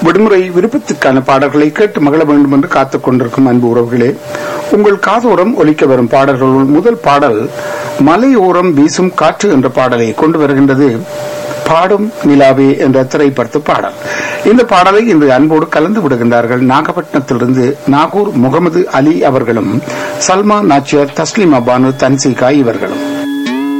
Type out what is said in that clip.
விடுமுறை விருப்பத்திற்கான பாடல்களை கேட்டு மகிழ வேண்டும் என்று காத்துக் கொண்டிருக்கும் அன்பு உறவுகளே, உங்கள் காதோரம் ஒலிக்க வரும் பாடல்களுள் முதல் பாடல் மலையோரம் வீசும் காற்று என்ற பாடலை கொண்டு வருகின்றது. பாடும் நிலாவே என்ற திரைப்படத்து பாடல். இந்த பாடலை இன்று அன்போடு கலந்து விடுகின்றார்கள் நாகப்பட்டினத்திலிருந்து நாகூர் முகமது அலி அவர்களும், சல்மா நாச்சியார், தஸ்லிமா பானு, தன்சிகா இவர்களும்.